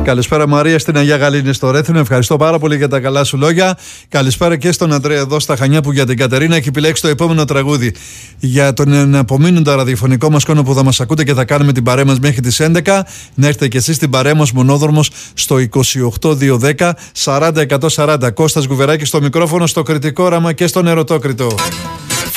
Καλησπέρα Μαρία στην Αγία Γαλήνη στο Ρέθινο. Ευχαριστώ πάρα πολύ για τα καλά σου λόγια. Καλησπέρα και στον Αντρέα εδώ στα Χανιά που για την Κατερίνα έχει επιλέξει το επόμενο τραγούδι για τον απομείνοντα ραδιοφωνικό μας κόνο που θα μας ακούτε και θα κάνουμε την παρέα μας μέχρι τις 11. Να έρθετε και εσείς στην παρέα μας μονόδρομος στο 28210 40 140. Κώστας Γουβεράκης στο μικρόφωνο, στο κριτικό όραμα και στον ερωτόκριτο.